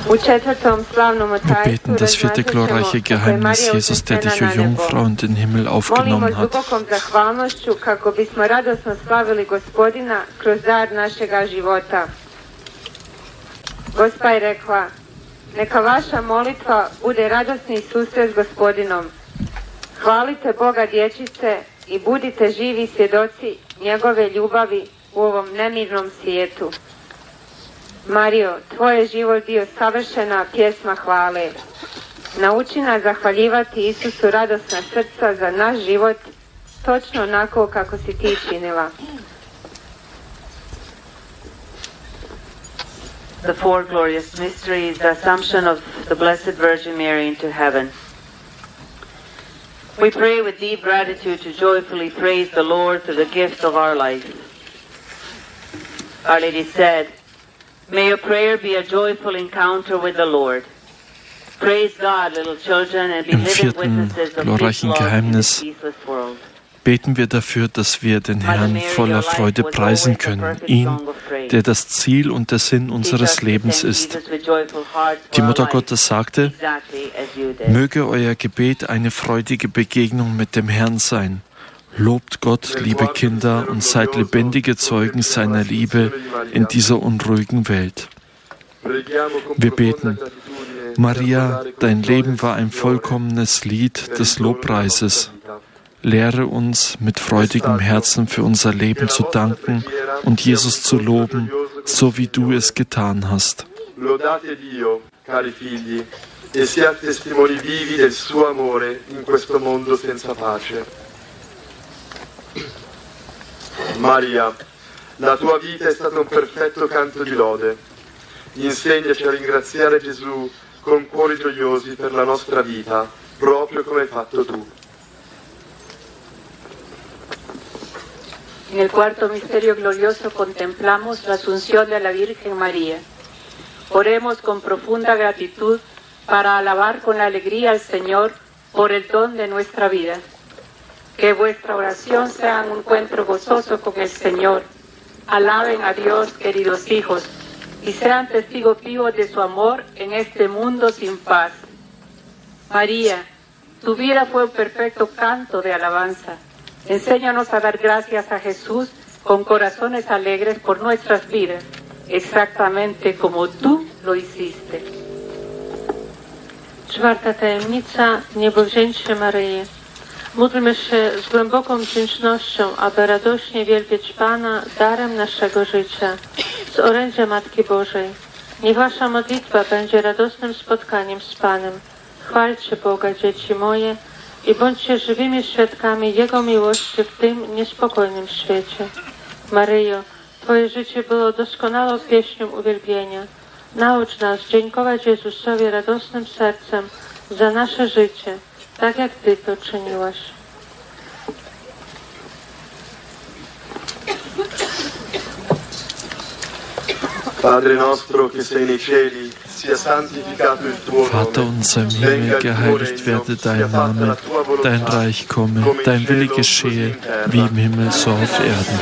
Wir beten das vierte glorreiche Geheimnis, Jesus, der dich, o Jungfrau, in den Himmel aufgenommen hat. Gospa je rekla, neka vaša molitva bude radosni susret s Gospodinom. Hvalite Boga dječice i budite živi svjedoci njegove ljubavi u ovom nemirnom svijetu. Marijo, tvoj je život bio savršena pjesma hvale. Nauči nas zahvaljivati Isusu radosna srca za naš život, točno onako kako si ti činila. The fourth glorious mystery is the Assumption of the Blessed Virgin Mary into heaven. We pray with deep gratitude to joyfully praise the Lord for the gift of our life. Our Lady said, "May your prayer be a joyful encounter with the Lord. Praise God, little children, and be living witnesses of His love in this ceaseless world." Beten wir dafür, dass wir den Herrn voller Freude preisen können, ihn, der das Ziel und der Sinn unseres Lebens ist. Die Mutter Gottes sagte, möge euer Gebet eine freudige Begegnung mit dem Herrn sein. Lobt Gott, liebe Kinder, und seid lebendige Zeugen seiner Liebe in dieser unruhigen Welt. Wir beten, Maria, dein Leben war ein vollkommenes Lied des Lobpreises. Lehre uns, mit freudigem Herzen für unser Leben zu danken und Jesus zu loben, so wie du es getan hast. Lodate Dio, cari figli, e siate testimoni vivi del suo amore in questo mondo senza pace. Maria, la tua vita è stato un perfetto canto di lode. Insegnaci a ringraziare Gesù con cuori gioiosi per la nostra vita, proprio come hai fatto tu. En el cuarto misterio glorioso contemplamos la Asunción de la Virgen María. Oremos con profunda gratitud para alabar con alegría al Señor por el don de nuestra vida. Que vuestra oración sea un encuentro gozoso con el Señor. Alaben a Dios, queridos hijos, y sean testigos vivos de su amor en este mundo sin paz. María, tu vida fue un perfecto canto de alabanza. Enséñanos a dar gracias a Jesús con corazones alegres por nuestras vidas, exactamente como tú lo hiciste. Czwarta tajemnica, niebowzięcie Maryi. Módlmy się z głęboką wdzięcznością, aby radośnie wielbić Pana darem naszego życia, z orędzia Matki Bożej. Niech wasza modlitwa będzie radosnym spotkaniem z Panem. Chwalcie Boga, dzieci moje, i bądźcie żywymi świadkami Jego miłości w tym niespokojnym świecie. Maryjo, Twoje życie było doskonałą pieśnią uwielbienia. Naucz nas dziękować Jezusowi radosnym sercem za nasze życie, tak jak Ty to czyniłaś. Padre nostro che sei nei cieli, sia santificato il tuo Vater unser im Himmel, geheiligt werde dein Name, dein Reich komme, dein Wille geschehe, wie im Himmel so auf Erden.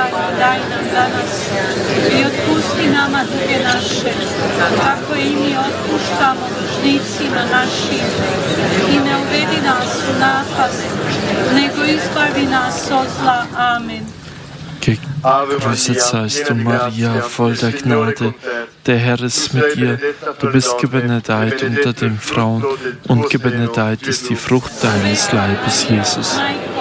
Gegrüßet seist du, Maria, voll der Gnade. Der Herr ist mit dir. Du bist gebenedeit unter den Frauen und gebenedeit ist die Frucht deines Leibes, Jesus.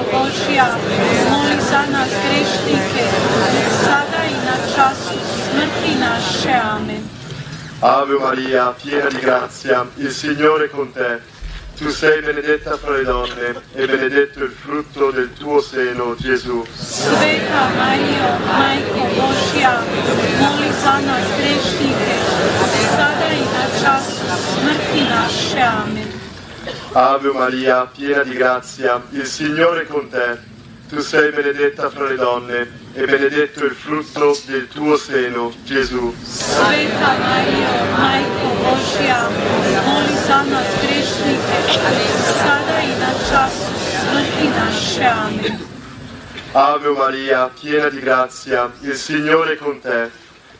Ave Maria, piena di grazia, il Signore è con te. Tu sei benedetta fra le donne e benedetto il frutto del tuo seno, Gesù. Sveta Maria, Majko Božja, moli za nas grešnike, sada i na času smrti naše. Amen. Ave Maria, piena di grazia, il Signore è con te. Tu sei benedetta fra le donne e benedetto il frutto del tuo seno, Gesù. Sveta Maria, Majko Božja, moli za nas grešnike, sada i na času smrti naše. Amen. Ave Maria, piena di grazia, il Signore è con te.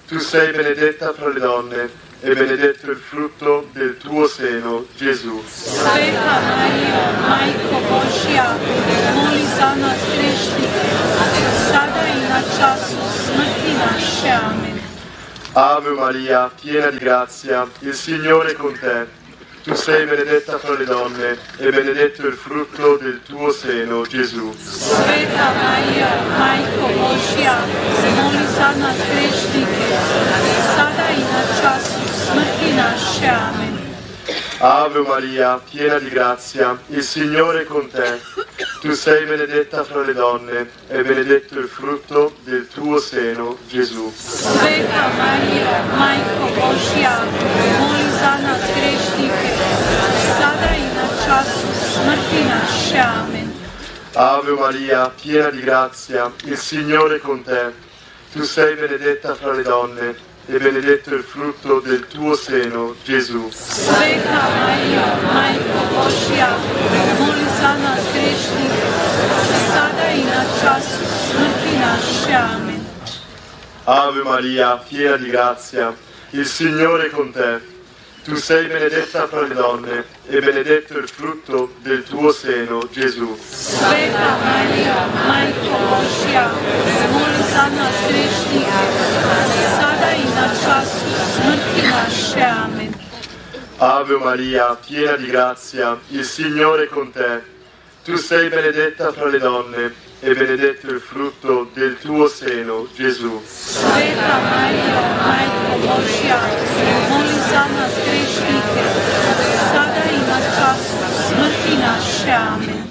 Tu sei benedetta fra le donne e benedetto il frutto del tuo seno, Gesù. Sveta Marija, Majko Božja, moli za nas grešnike, sada i na času smrti naše. Amen. Ave Maria, piena di grazia, il Signore è con te. Tu sei benedetta fra le donne e benedetto il frutto del tuo seno, Gesù. Sveta Marija, Majko Božja, moli za nas grešnike, sada i na času smrti naše. Amen. Ave Maria, piena di grazia, il Signore è con te. Tu sei benedetta fra le donne e benedetto il frutto del tuo seno, Gesù. Sveta Marija, Majko Božja, moli za nas grešnike, sada i na času smrti naše. Amen. Ave Maria, piena di grazia, il Signore è con te. Tu sei benedetta fra le donne e benedetto il frutto del tuo seno, Gesù. Sveta Marija, Majko Božja, moli za nas grešnike, sada i na času smrti naše. Amen. Ave Maria, piena di grazia, il Signore è con te. Tu sei benedetta fra le donne e benedetto il frutto del tuo seno, Gesù. Sveta Marija, Majko Božja, moli za nas grešnike, sada i na času smrti naše. Amen. Ave Maria, piena di grazia, il Signore è con te. Tu sei benedetta fra le donne e benedetto il frutto del tuo seno, Gesù. Sveta Marija, Majko Božja, moli za nas grešnike, sada i na času smrti naše. Amen.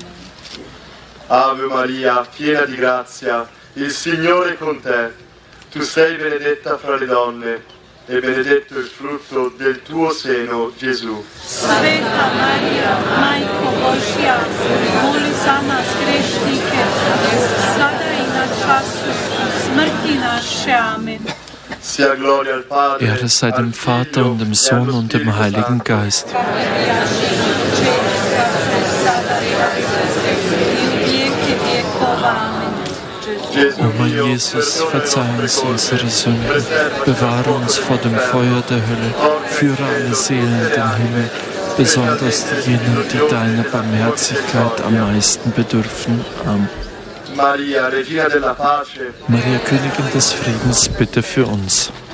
Ave Maria, piena di grazia, il Signore è con te. Tu sei benedetta fra le donne e benedetto il frutto del tuo seno, Gesù. Sveta Marija, Majko Božja, moli za nas grešnike, sada i na času smrti naše. Amen. Sia gloria al Padre, Ehre sei dem Vater und dem Sohn und dem Heiligen Geist. O mein Jesus, verzeih uns unsere Sünden, bewahre uns vor dem Feuer der Hölle, führe alle Seelen in den Himmel, besonders diejenigen, die deiner Barmherzigkeit am meisten bedürfen. Amen. Maria, Regina della Pace, Maria, Königin des Friedens, bitte für uns.